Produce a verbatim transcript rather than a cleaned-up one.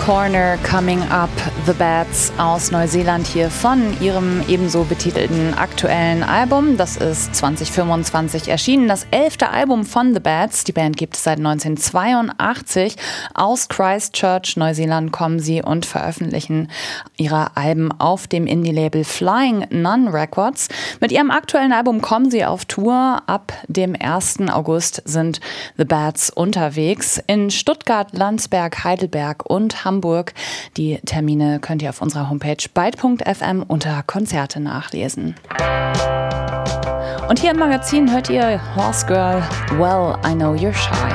Corner Coming Up, The Bats aus Neuseeland hier von ihrem ebenso betitelten aktuellen Album. Das ist zwanzig fünfundzwanzig erschienen, das elfte Album von The Bats. Die Band gibt es seit neunzehnhundertzweiundachtzig. Aus Christchurch, Neuseeland kommen sie und veröffentlichen ihre Alben auf dem Indie-Label Flying Nun Records. Mit ihrem aktuellen Album kommen sie auf Tour. Ab dem ersten August sind The Bats unterwegs in Stuttgart, Landsberg, Heidelberg und Hamburg. Die Termine könnt ihr auf unserer Homepage byte punkt f m unter Konzerte nachlesen. Und hier im Magazin hört ihr Horse Girl, Well, I Know You're Shy.